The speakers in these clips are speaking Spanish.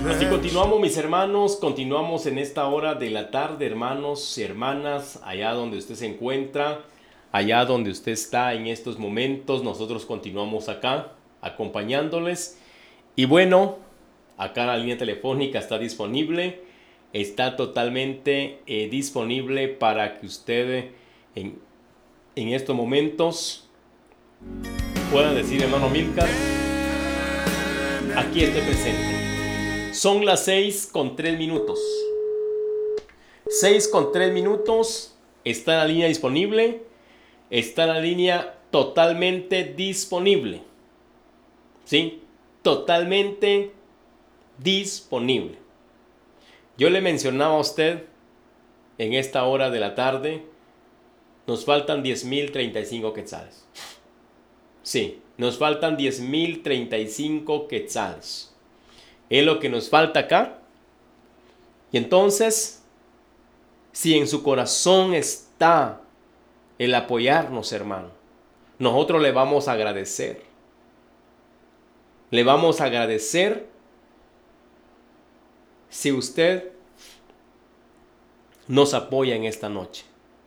Así continuamos, mis hermanos, continuamos en esta hora de la tarde, hermanos y hermanas, allá donde usted se encuentra, allá donde usted está en estos momentos, nosotros continuamos acá, acompañándoles. Y bueno, acá la línea telefónica está disponible, está totalmente disponible para que usted en estos momentos pueda decir, hermano Milcar, aquí estoy presente. Son las 6:03. 6:03. Está la línea disponible. Está la línea totalmente disponible. ¿Sí? Totalmente disponible. Yo le mencionaba a usted en esta hora de la tarde, nos faltan 10,035 quetzales. Sí, nos faltan 10,035 quetzales. Es lo que nos falta acá. Y entonces, si en su corazón está el apoyarnos, hermano, nosotros le vamos a agradecer. Le vamos a agradecer si usted nos apoya en esta noche.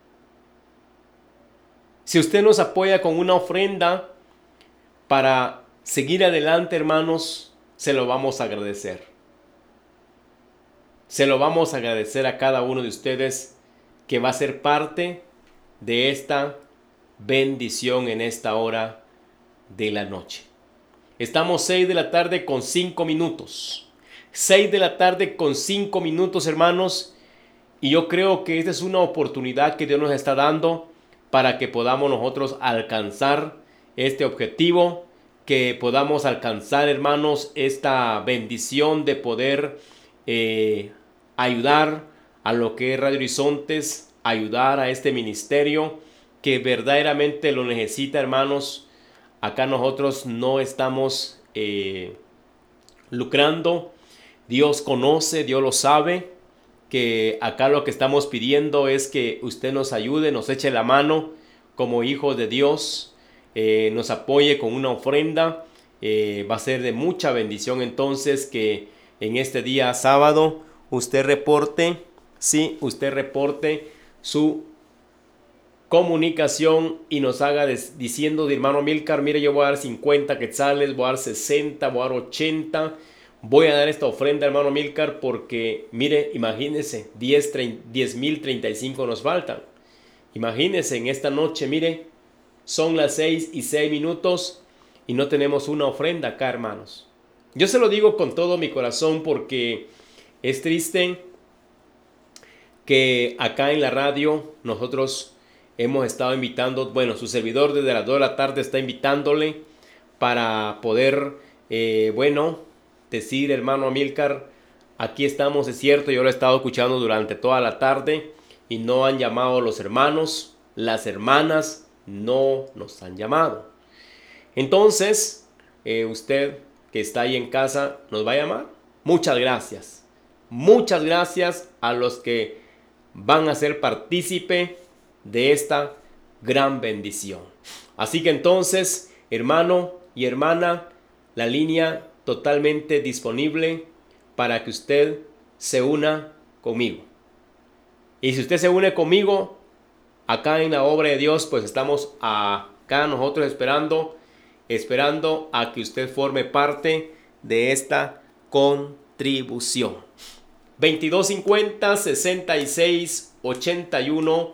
Si usted nos apoya con una ofrenda para seguir adelante, hermanos, se lo vamos a agradecer. Se lo vamos a agradecer a cada uno de ustedes que va a ser parte de esta bendición en esta hora de la noche. Estamos 6 de la tarde con 5 minutos. 6 de la tarde con 5 minutos, hermanos. Y yo creo que esta es una oportunidad que Dios nos está dando para que podamos nosotros alcanzar este objetivo, que podamos alcanzar, hermanos, esta bendición de poder ayudar a lo que es Radio Horizontes, ayudar a este ministerio que verdaderamente lo necesita, hermanos. Acá nosotros no estamos lucrando. Dios conoce, Dios lo sabe, que acá lo que estamos pidiendo es que usted nos ayude, nos eche la mano como hijos de Dios, nos apoye con una ofrenda. Va a ser de mucha bendición entonces que en este día sábado usted reporte, sí, usted reporte su comunicación y nos haga diciendo de hermano Milcar, mire, yo voy a dar 50 quetzales, voy a dar 60, voy a dar 80, voy a dar esta ofrenda, hermano Milcar, porque mire, imagínese, 10,035 nos faltan. Imagínese en esta noche, mire, son las 6:06 y no tenemos una ofrenda acá, hermanos. Yo se lo digo con todo mi corazón porque es triste que acá en la radio nosotros hemos estado invitando, bueno, su servidor desde las 2 de la tarde está invitándole para poder, decir, hermano Amílcar, aquí estamos, es cierto, yo lo he estado escuchando durante toda la tarde y no han llamado los hermanos, las hermanas no nos han llamado. Entonces, usted que está ahí en casa nos va a llamar. Muchas gracias. Muchas gracias a los que van a ser partícipe de esta gran bendición. Así que entonces, hermano y hermana, la línea totalmente disponible para que usted se una conmigo. Y si usted se une conmigo acá en la obra de Dios, pues estamos acá nosotros esperando a que usted forme parte de esta contribución. 2250 66 81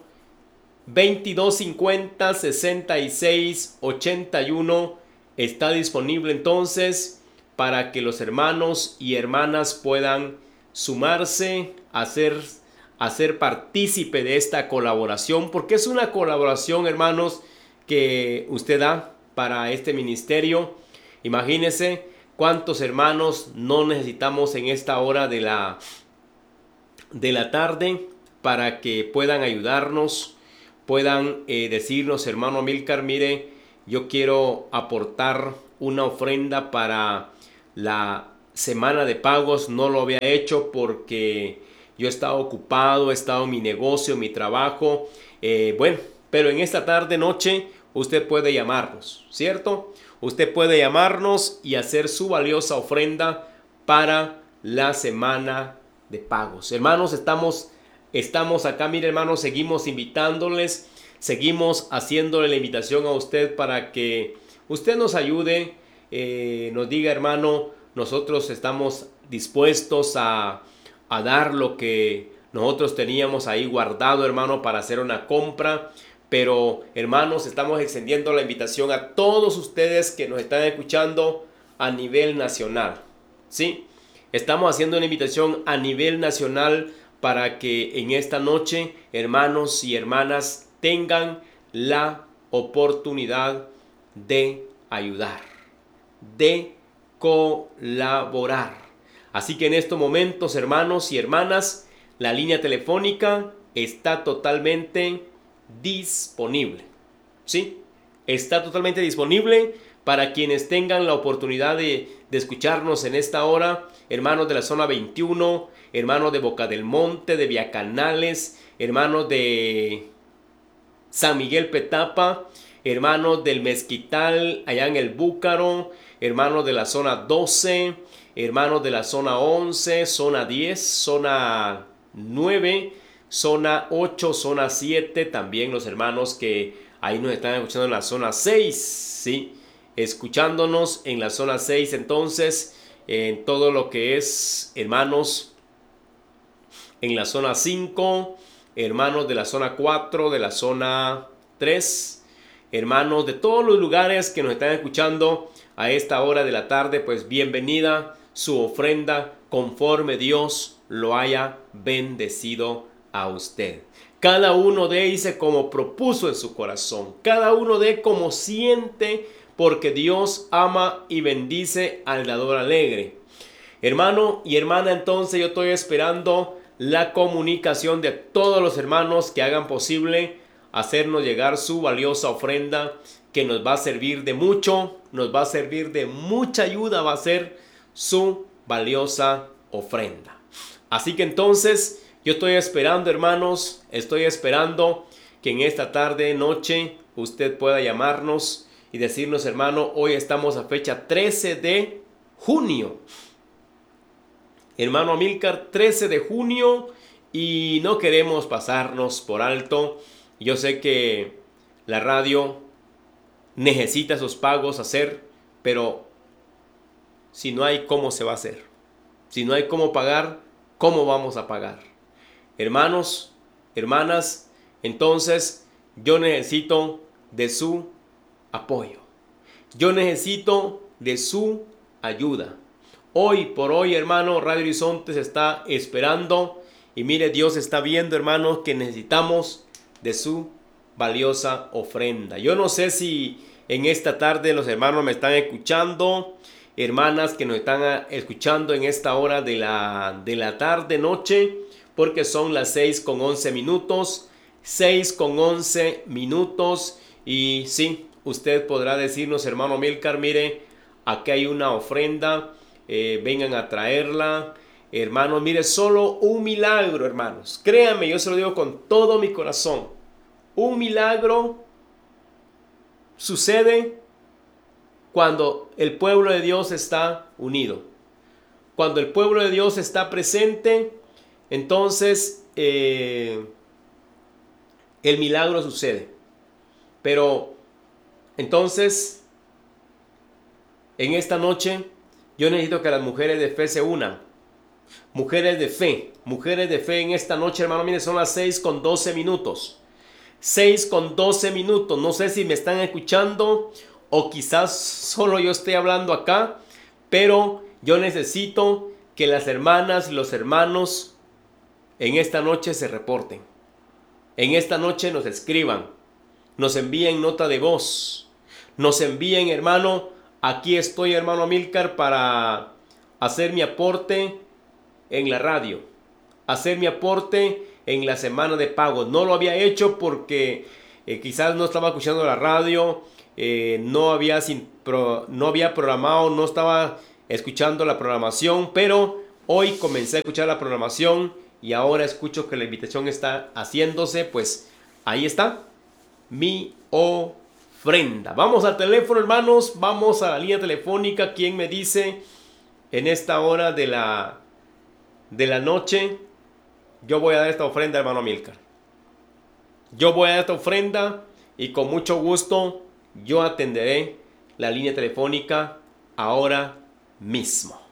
2250 66 81 está disponible entonces para que los hermanos y hermanas puedan sumarse a ser partícipe de esta colaboración, porque es una colaboración, hermanos, que usted da para este ministerio. Imagínense cuántos hermanos no necesitamos en esta hora de la tarde para que puedan ayudarnos, puedan decirnos, hermano Amílcar, mire, yo quiero aportar una ofrenda para la semana de pagos, no lo había hecho porque yo he estado ocupado, he estado en mi negocio, en mi trabajo, pero en esta tarde, noche, usted puede llamarnos, ¿cierto? Usted puede llamarnos y hacer su valiosa ofrenda para la semana de pagos. Hermanos, estamos acá, mire hermanos, seguimos invitándoles, seguimos haciéndole la invitación a usted para que usted nos ayude, nos diga hermano, nosotros estamos dispuestos a dar lo que nosotros teníamos ahí guardado hermano para hacer una compra. Pero hermanos, estamos extendiendo la invitación a todos ustedes que nos están escuchando a nivel nacional, ¿sí? Estamos haciendo una invitación a nivel nacional para que en esta noche, hermanos y hermanas, tengan la oportunidad de ayudar, de colaborar. Así que en estos momentos, hermanos y hermanas, la línea telefónica está totalmente disponible, ¿sí? Está totalmente disponible para quienes tengan la oportunidad de escucharnos en esta hora, hermanos de la zona 21, hermanos de Boca del Monte, de Viacanales, hermanos de San Miguel Petapa, hermanos del Mezquital, allá en el Búcaro, hermanos de la zona 12, hermanos de la zona 11, zona 10, zona 9, zona 8, zona 7, también los hermanos que ahí nos están escuchando en la zona 6, ¿sí? Escuchándonos en la zona 6, entonces, en todo lo que es, hermanos, en la zona 5, hermanos de la zona 4, de la zona 3, hermanos de todos los lugares que nos están escuchando a esta hora de la tarde, pues bienvenida su ofrenda conforme Dios lo haya bendecido a usted. Cada uno de como propuso en su corazón, cada uno de como siente, porque Dios ama y bendice al dador alegre. Hermano y hermana, entonces yo estoy esperando la comunicación de todos los hermanos que hagan posible hacernos llegar su valiosa ofrenda, que nos va a servir de mucho, nos va a servir de mucha ayuda, va a ser su valiosa ofrenda. Así que entonces yo estoy esperando, hermanos, estoy esperando que en esta tarde, noche, usted pueda llamarnos y decirnos, hermano, hoy estamos a fecha 13 de junio. Hermano Amílcar, 13 de junio, y no queremos pasarnos por alto. Yo sé que la radio necesita esos pagos hacer, pero si no hay cómo se va a hacer, si no hay cómo pagar, ¿cómo vamos a pagar? Hermanos, hermanas, entonces yo necesito de su apoyo. Yo necesito de su ayuda. Hoy por hoy, hermano, Radio Horizonte se está esperando. Y mire, Dios está viendo, hermano, que necesitamos de su valiosa ofrenda. Yo no sé si en esta tarde los hermanos me están escuchando, hermanas que nos están escuchando en esta hora de la tarde, noche, porque son las 6:11 minutos. 6:11 minutos. Y sí, usted podrá decirnos, hermano Milcar, mire, aquí hay una ofrenda, vengan a traerla. Hermanos, mire, solo un milagro, hermanos. Créanme, yo se lo digo con todo mi corazón. Un milagro sucede cuando el pueblo de Dios está unido. Cuando el pueblo de Dios está presente, entonces el milagro sucede. Pero entonces, en esta noche, yo necesito que las mujeres de fe se unan. Mujeres de fe en esta noche, hermano, miren, son las 6:12 minutos. 6:12 minutos. No sé si me están escuchando o quizás solo yo esté hablando acá, pero yo necesito que las hermanas y los hermanos en esta noche se reporten. En esta noche nos escriban, nos envíen nota de voz, nos envíen, hermano, aquí estoy, hermano Amílcar, para hacer mi aporte en la radio, hacer mi aporte en la semana de pagos. No lo había hecho porque quizás no estaba escuchando la radio, no había programado, no estaba escuchando la programación, pero hoy comencé a escuchar la programación y ahora escucho que la invitación está haciéndose. Pues ahí está mi ofrenda. Vamos al teléfono, hermanos, vamos a la línea telefónica. ¿Quién me dice en esta hora de la de la noche, yo voy a dar esta ofrenda, hermano Amílcar. Yo voy a dar esta ofrenda y con mucho gusto yo atenderé la línea telefónica ahora mismo.